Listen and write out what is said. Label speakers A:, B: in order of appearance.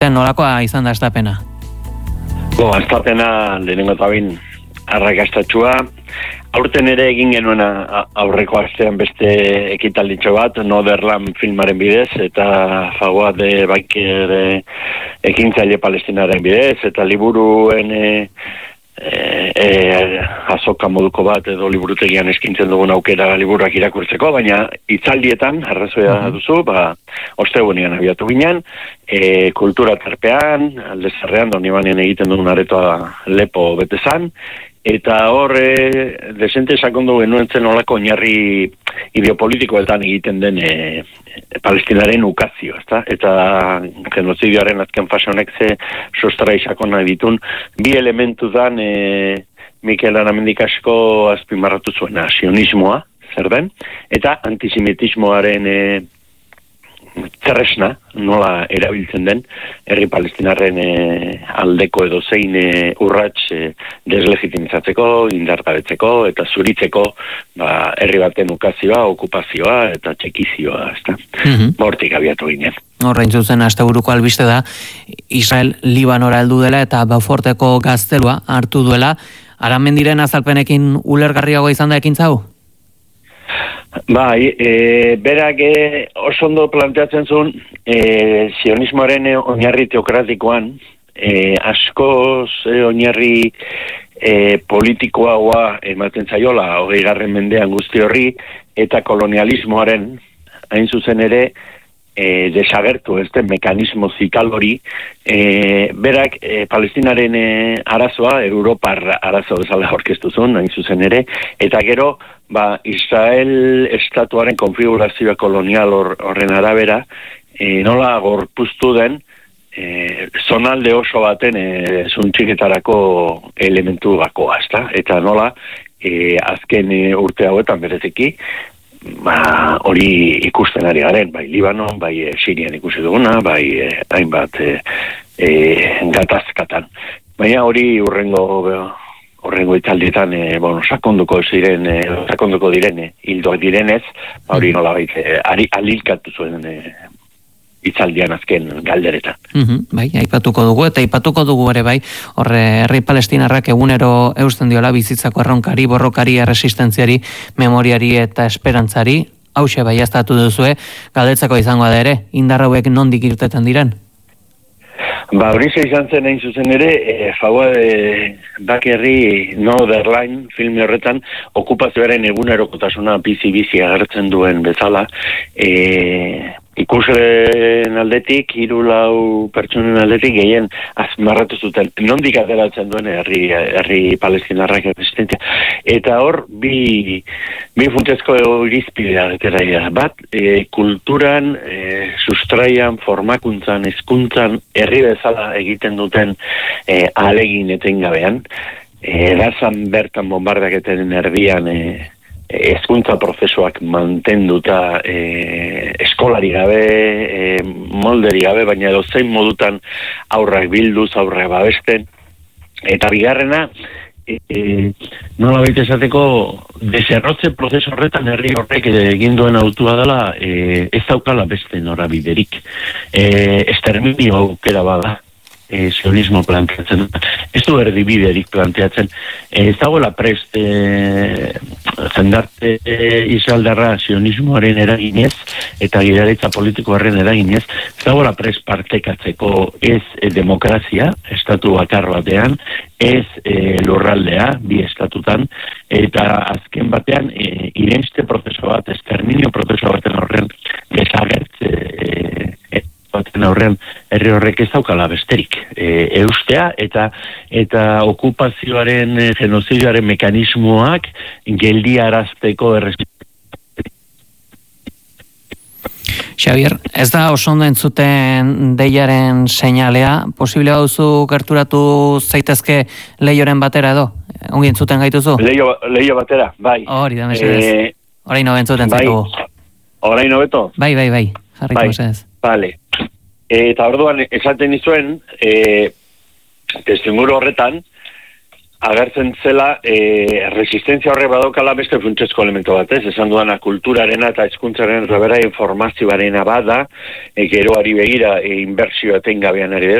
A: Nolakoa izan da estapena?
B: Estapena lehenengo eta bain arrakastatxua. Aurten ere egin genuen aurreko astean beste ekitalditxo bat, Northern filmaren bidez, eta Fawad Baker ekintzaile palestinaren bidez, eta liburuen azoka moduko bat edo liburutegian eskintzen dugun aukera liburuak irakurtzeko, baina hitzaldietan, arrazoia duzu, ostegunean abiatu ginen, kultura tarpean, Aldezarrean, Donibanean egiten dugun aretoa lepo betezan, eta hor desente sakondu genuen zen olako oinarri ideopolitikoetan egiten den palestinaren ukazio, eta genozidioaren azken fase honek ze sostrai sakona ditun bi elementu dan Mikel Aramendik asko azpimarratu zuena, sionismoa, zer den, eta antisemitismoaren tresna, nola erabiltzen den, herri palestinarren aldeko edo zein urrats deslegitimizatzeko, indargabetzeko eta zuritzeko herri baten ukazioa, okupazioa eta txekizioa, ezta? Hortik abiatu ginen.
A: Horrein zuzen, asteburuko albiste da, Israel Libanora heldu dela eta Beauforteko gaztelua hartu duela, Aramendiren azalpenekin ulergarriago izan da ekintza hau?
B: Bai, berak oso ondo planteatzen zuen sionismoaren oinarri teokratikoan askoz oinarri politikoa ematen zaiola 20. mendean guzti horri eta kolonialismoaren hain zuzen ere desagertu mekanismo zikal hori berak palestinaren arazoa Europar arazo bezala aurkeztu zuen hain zuzen ere eta gero Israel estatuaren konfigurazioa kolonial horren arabera nola gorpuztu den zonalde oso baten zuntxiketarako elementu bakoa, ezta? Eta nola azken urte hauetan bereziki hori ikusten ari garen, bai Libanon, bai Sirian ikusi duguna, bai hainbat gatazkatan. Baina hori horrengo itzaldietan sakonduko diren hildoak direnez, hori nolabait alilkatu zuen itzaldian azken galderetan.
A: Bai, aipatuko dugu eta aipatuko dugu ere bai, horre herri palestinarrak egunero eusten diola bizitzako erronkari, borrokari, erresistentziari, memoriari eta esperantzari, hauxe bai aztatu duzue, galdetzeko izango da ere, indar hauek nondik irteten diren?
B: Hori izan zen hain zuzen ere, Fawad Bakerri Northern filme horretan okupazioaren egunerokotasuna bizi agertzen duen bezala, ikusleen aldetik, 3-4 pertsonen aldetik gehien azmarratu zuten, nondik ateratzen duen herri palestinarrak resistentzia. Eta hor, bi funtsezko irizpidea ateraia. Bat, kulturan, sustraian, formakuntzan, hezkuntzan, herri bezala egiten duten ahalegin etengabean. Gazan bertan bombardaketaren erdian hezkuntza prozesuak mantenduta eskolari gabe, molderi gabe, baina edo zein modutan aurrak bilduz, aurrak babesten. Eta bigarrena, nola baita esateko, deserrotze prozesu horretan herri horrek egin duen autua dela, ez daukala beste norabiderik. Esterminio aukera bada. Sionismo planteatzen. Ez du erdibiderik planteatzen. Ez dagoela prest jendarte israeldarra sionismoaren eraginez eta gidaritza politikoaren eraginez, ez dagoela prest partekatzeko ez demokrazia, estatu bakar batean, ez lurraldea, bi estatutan, eta azken batean irenste prozeso bat, esterminio prozeso baten horren desagertze baten aurrean herri horrek ez daukala besterik eustea eta okupazioaren genozidioaren mekanismoak geldiarazteko
A: Xavier, ez da oso ondo entzuten deiaren seinalea, posible duzu gerturatu zaitezke leioren batera edo? Ongi entzuten gaituzu?
B: Leio batera, bai.
A: Hori da, mesedez. Orain no entzuten zaitu.
B: Orain hobeto?
A: Bai. Jarriko mesedez.
B: Vale. Eta orduan esaten izuen, testimuro horretan, agertzen zela resistenzia horre badokala beste funtsezko elemento bat, ez? Esan duana kulturarena eta hizkuntzaren rebera informazioarena bada, geroari begira inbertsio etengabean ari